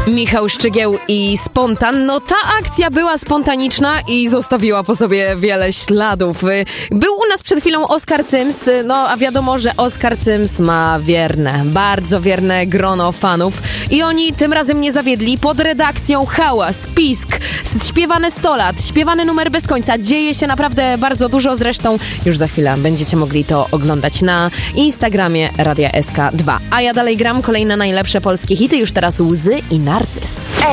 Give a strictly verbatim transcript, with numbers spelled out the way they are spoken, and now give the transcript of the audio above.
Michał Szczygieł i Spontan. No ta akcja była spontaniczna i zostawiła po sobie wiele śladów. Był u nas przed chwilą Oskar Cyms, no a wiadomo, że Oskar Cyms ma wierne, bardzo wierne grono fanów i oni tym razem nie zawiedli. Pod redakcją hałas, pisk, śpiewane sto lat, śpiewany numer bez końca. Dzieje się naprawdę bardzo dużo, zresztą już za chwilę będziecie mogli to oglądać na Instagramie Radia S K dwa. A ja dalej gram kolejne najlepsze polskie hity, już teraz Łzy i Narcyz.